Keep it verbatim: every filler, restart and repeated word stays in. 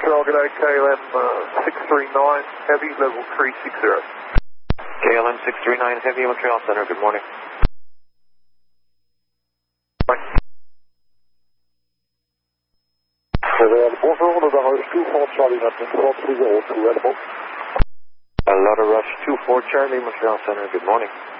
Montreal, good day, K L M uh, six three nine, heavy, level three six zero. K L M six three nine, heavy, Montreal Center, good morning. Bonjour, Loda Rush two four Charlie, Mountain four three zero two, available. Loda Rush two four Charlie, Montreal Center, good morning.